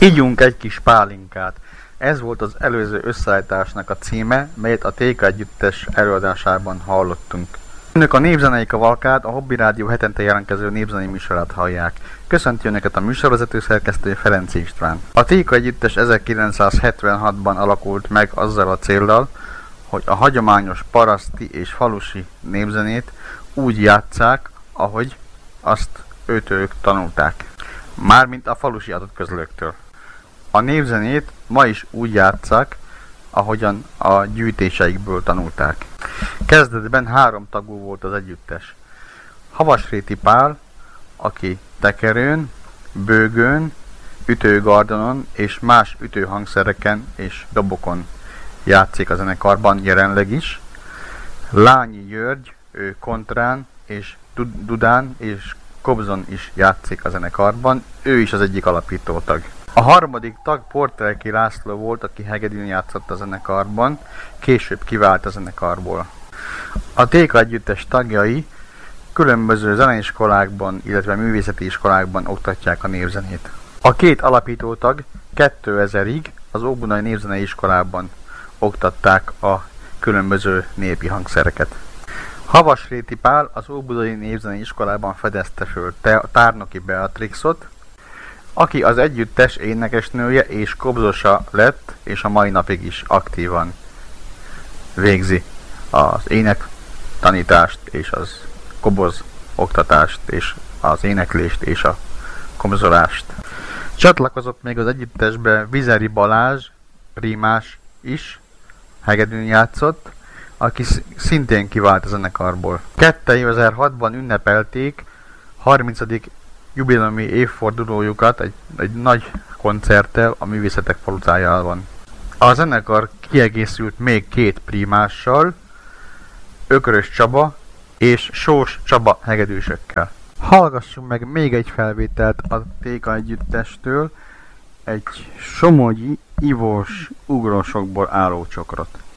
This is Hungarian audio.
Ígyunk egy kis pálinkát. Ez volt az előző összeállításnak a címe, melyet a TK Együttes előadásában hallottunk. Önök a Népzenei Kavalkád, a Hobby Rádió hetente jelentkező népzenei műsorát hallják. Köszönti Önöket a műsorvezető szerkesztő Ferenc István. A TK Együttes 1976-ban alakult meg azzal a céllal, hogy a hagyományos paraszti és falusi népzenét úgy játsszák, ahogy azt ők tanulták. Mármint a falusi adatközlőktől. A népzenét ma is úgy játsszák, ahogyan a gyűjtéseikből tanulták. Kezdetben 3 tagú volt az együttes. Havasréti Pál, aki tekerőn, bőgőn, ütőgardonon és más ütőhangszereken és dobokon játszik a zenekarban jelenleg is. Lányi György, ő kontrán és dudán és kobzon is játszik a zenekarban, ő is az egyik alapító tag. A harmadik tag Portelki László volt, aki hegedűn játszott a zenekarban, később kivált a zenekarból. A TK Együttes tagjai különböző zeneiskolákban, illetve művészeti iskolákban oktatják a népzenét. A 2 alapító tag 2000-ig az Óbudai Népzenei Iskolában oktatták a különböző népi hangszereket. Havasréti Pál az Óbudai Népzenei Iskolában fedezte föl Tárnoki Beatrixot, aki az együttes énekesnője és kobzosa lett, és a mai napig is aktívan végzi az énektanítást, és az koboz oktatást, és az éneklést, és a kobzolást. Csatlakozott még az együttesbe Vizeri Balázs, prímás is, hegedűn játszott, aki szintén kivált a zenekarból. 2006-ban ünnepelték 30. jubileumi évfordulójukat egy nagy koncerttel a Művészetek Falutájában. A zenekar kiegészült még 2 prímással, Ökörös Csaba és Sós Csaba hegedűsökkel. Hallgassunk meg még egy felvételt a TK Együttestől, egy somogyi ivós ugrósokból álló csokrot.